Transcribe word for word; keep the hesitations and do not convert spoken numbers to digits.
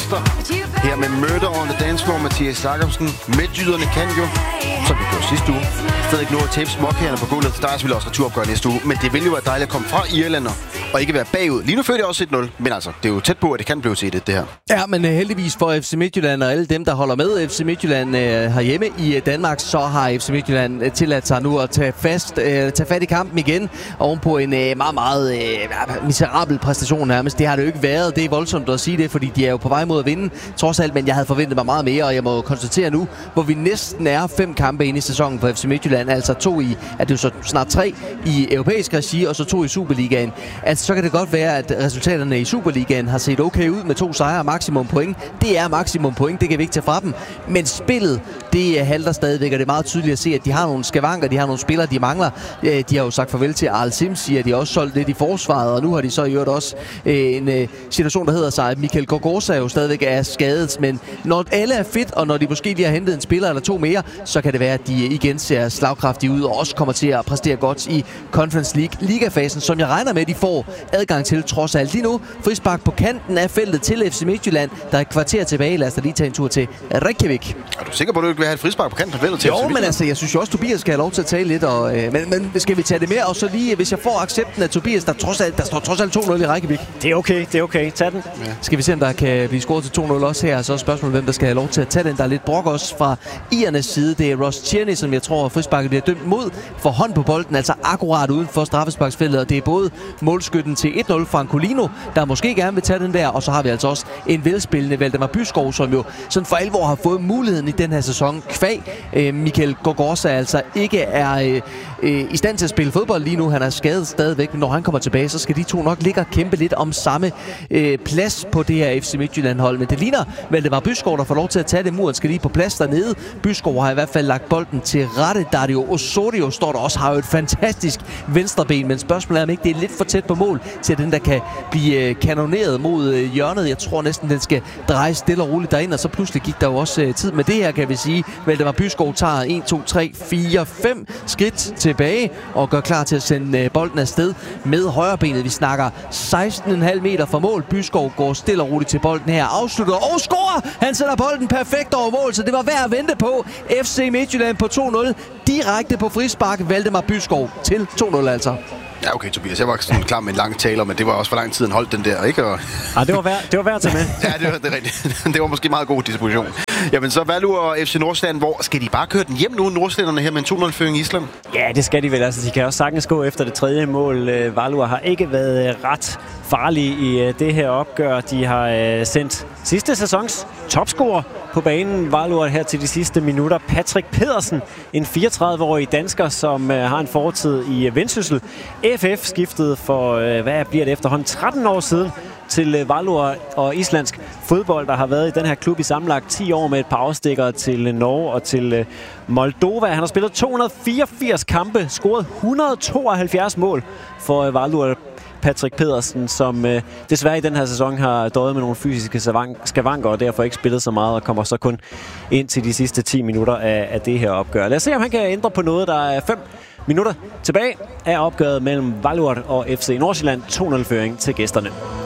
Monster. Her med Murder on the Dance Floor, Mathias Jacobsen. Midtjyderne kan jo, som vi gjorde sidste uge, stadig nå at tabe småkagerne på gulvet. Der er selvfølgelig også returopgør næste uge, men det vil jo være dejligt at komme fra Irland og ikke være bagud. Lige nu fører det også et nul, men altså, det er jo tæt på, at det kan blive set det her. Ja, men heldigvis for F C Midtjylland og alle dem, der holder med F C Midtjylland øh, herhjemme i Danmark, så har F C Midtjylland øh, tilladt sig nu at tage, fast, øh, tage fat i kampen igen ovenpå en øh, meget, meget øh, miserabel præstation nærmest. Det har det jo ikke været. Det er voldsomt at sige det, fordi de er jo på vej mod at vinde, trods alt, men jeg havde forventet mig meget mere, og jeg må konstatere nu, hvor vi næsten er fem kampe inde i sæsonen for F C Midtjylland, altså to i, at det er jo så snart tre i europæisk regi, og så to i Superligaen. Altså, så kan det godt være, at resultaterne i Superligaen har set okay ud med to sejre og maksimum point. Det er maksimum point, det kan vi ikke tage fra dem. Men spillet, det halter stadigvæk, og det er meget tydeligt at se, at de har nogle skavanker, de har nogle spillere, de mangler. De har jo sagt farvel til Arl Simsi, at de har også solgt lidt i forsvaret, og nu har de så gjort også en situation, der hedder sig, at Mikkel Gorgosa jo stadigvæk er skadet, men når alle er fit, og når de måske lige har hentet en spiller eller to mere, så kan det være, at de igen ser slagkraftige ud, og også kommer til at præstere godt i Conference League ligafasen, som jeg regner med, at de får adgang til trods alt. Lige nu, frispark på kanten af feltet til F C Midtjylland. Der er et kvarter tilbage. Lad os da lige tage en tur til Reykjavik. Er du sikker på, at du ikke vil have et frispark på kanten af feltet til Jo, F C men altså, jeg synes jo også, Tobias skal have lov til at tale lidt. Og, øh, men, men skal vi tage det mere? Og så lige, hvis jeg får accepten af Tobias, der, trods alt, der står trods alt to nul i Reykjavik. Det er okay, det er okay. Tag den. Ja. Skal vi se, om der kan blive scoret til to nul også her. Så er spørgsmålet, hvem der skal have lov til at tage den. Der er lidt brok også fra Iernes side. Det er Ross Tierney, som jeg tror, frisparket bliver dømt mod for hånd på bolden, altså akkurat uden for straffesparksfeltet. Og det er både målskytten til et nul, Francolino, der måske gerne vil tage den der. Og så har vi altså også en velspillende Valdemar Byskov, som jo sådan for alvor har fået muligheden i den her sæson. Kvæg øh, Mikkel Gorgosa altså ikke er øh, øh, i stand til at spille fodbold lige nu. Han er skadet stadigvæk, men når han kommer tilbage, så skal de to nok ligge og kæmpe lidt om samme øh, plads på det her F C Midtjylland-hold. Men det ligner Valdemar Byskov, der får lov til at tage det. Muren skal lige på plads dernede. Byskov har i hvert fald lagt bolden til rette. Dario Osorio står der også, har jo et fantastisk venstreben, men spørgsmålet er, om ikke det er lidt for tæt på mål til at den, der kan blive øh, kanoneret mod øh, hjørnet. Jeg tror næsten, den skal dreje stille og roligt derind, og så pludselig gik der jo også øh, tid med det her, kan vi sige. Valdemar Byskov tager en, to, tre, fire, fem skridt tilbage og gør klar til at sende øh, bolden afsted med højrebenet. Vi snakker seksten komma fem meter fra mål. Byskov går stille og roligt til bolden her, afslutter og scorer! Han sætter bolden perfekt over mål, så det var værd at vente på. F C Midtjylland på to nul, direkte på frispark. Valdemar Byskov til to nul altså. Ja, okay, Tobias. Jeg var sådan klar med en lang tale, men det var også for lang tid, han holdt den der, ikke? Og... Ja, det var værd, det var værd til med. Ja, det var, det, er rigtigt. Det var måske meget god disposition. Jamen, så Valur og F C Nordsjælland, hvor skal de bare køre den hjem nu, nordsjællanderne her med en to nul-føring i Island? Ja, det skal de vel. Altså, de kan også sagtens gå efter det tredje mål. Valur har ikke været ret farlige i det her opgør. De har sendt sidste sæsons topscorer på banen, Valur, her til de sidste minutter. Patrick Pedersen, en fireogtredive-årig dansker, som uh, har en fortid i uh, Vendsyssel. F F skiftede for, uh, hvad bliver det efterhånden, tretten år siden til uh, Valur og islandsk fodbold, der har været i den her klub i sammenlagt ti år med et par afstikkere til uh, Norge og til uh, Moldova. Han har spillet to hundrede fireogfirs kampe, scoret et hundrede og tooghalvfjerds mål for uh, Valur. Patrick Pedersen, som øh, desværre i den her sæson har døjet med nogle fysiske skavanker og derfor ikke spillet så meget og kommer så kun ind til de sidste ti minutter af, af det her opgør. Lad os se, om han kan ændre på noget. Der er fem minutter tilbage af opgøret mellem Valur og F C Nordsjælland. to nul-føring til gæsterne.